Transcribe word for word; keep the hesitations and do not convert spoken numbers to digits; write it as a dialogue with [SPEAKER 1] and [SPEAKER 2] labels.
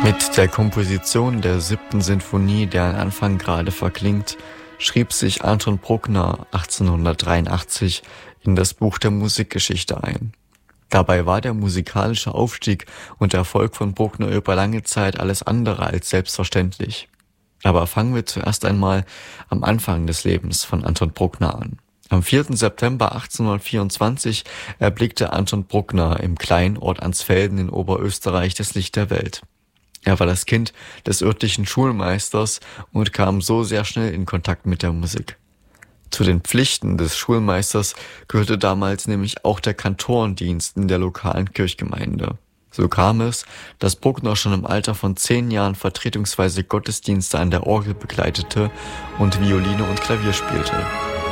[SPEAKER 1] Mit der Komposition der siebten Sinfonie, deren Anfang gerade verklingt, schrieb sich Anton Bruckner achtzehnhundertdreiundachtzig in das Buch der Musikgeschichte ein. Dabei war der musikalische Aufstieg und Erfolg von Bruckner über lange Zeit alles andere als selbstverständlich. Aber fangen wir zuerst einmal am Anfang des Lebens von Anton Bruckner an. Am vierten September achtzehnhundertvierundzwanzig erblickte Anton Bruckner im kleinen Ort Ansfelden in Oberösterreich das Licht der Welt. Er war das Kind des örtlichen Schulmeisters und kam so sehr schnell in Kontakt mit der Musik. Zu den Pflichten des Schulmeisters gehörte damals nämlich auch der Kantorendienst in der lokalen Kirchgemeinde. So kam es, dass Bruckner schon im Alter von zehn Jahren vertretungsweise Gottesdienste an der Orgel begleitete und Violine und Klavier spielte.